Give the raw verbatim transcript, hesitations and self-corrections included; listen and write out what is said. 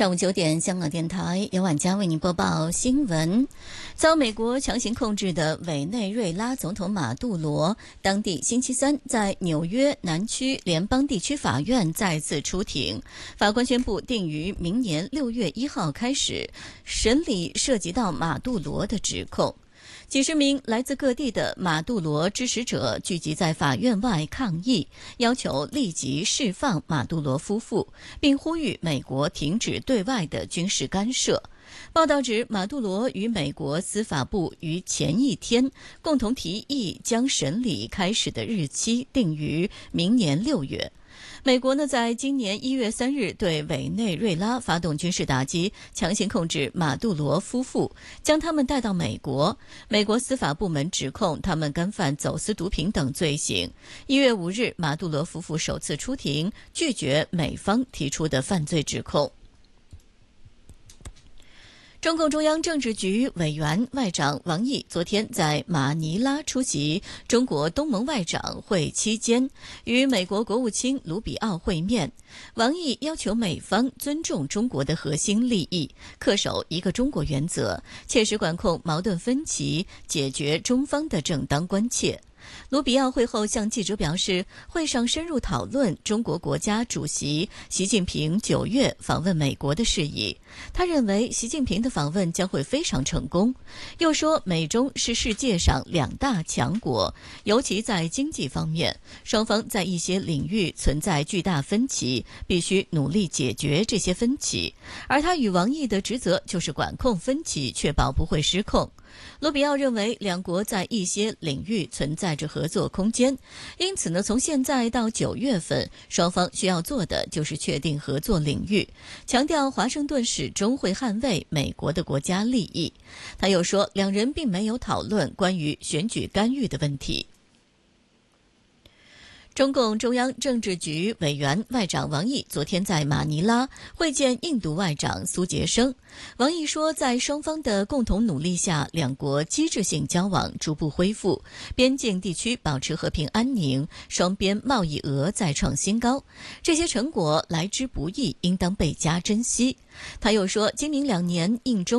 上午九点，香港电台由晚佳为您播报新闻。遭美国强行控制的委内瑞拉总统马杜罗，当地星期三在纽约南区联邦地区法院再次出庭，法官宣布定于明年六月一号开始审理涉及到马杜罗的指控。几十名来自各地的马杜罗支持者聚集在法院外抗议，要求立即释放马杜罗夫妇，并呼吁美国停止对外的军事干涉。报道指，马杜罗与美国司法部于前一天共同提议将审理开始的日期定于明年六月。美国呢，在今年一月三日对委内瑞拉发动军事打击，强行控制马杜罗夫妇，将他们带到美国。美国司法部门指控他们干犯走私毒品等罪行。一月五日，马杜罗夫妇首次出庭，拒绝美方提出的犯罪指控。中共中央政治局委员外长王毅昨天在马尼拉出席中国东盟外长会期间，与美国国务卿卢比奥会面。王毅要求美方尊重中国的核心利益，恪守一个中国原则，切实管控矛盾分歧，解决中方的正当关切。卢比奥会后向记者表示，会上深入讨论中国国家主席习近平九月访问美国的事宜。他认为习近平的访问将会非常成功，又说美中是世界上两大强国，尤其在经济方面，双方在一些领域存在巨大分歧，必须努力解决这些分歧。而他与王毅的职责就是管控分歧，确保不会失控。卢比奥认为，两国在一些领域存在着合作空间，因此呢，从现在到九月份，双方需要做的就是确定合作领域，强调华盛顿始终会捍卫美国的国家利益。他又说，两人并没有讨论关于选举干预的问题。中共中央政治局委员外长王毅昨天在马尼拉会见印度外长苏杰生。王毅说，在双方的共同努力下，两国机制性交往逐步恢复，边境地区保持和平安宁，双边贸易额再创新高。这些成果来之不易，应当倍加珍惜。他又说，今明两年印中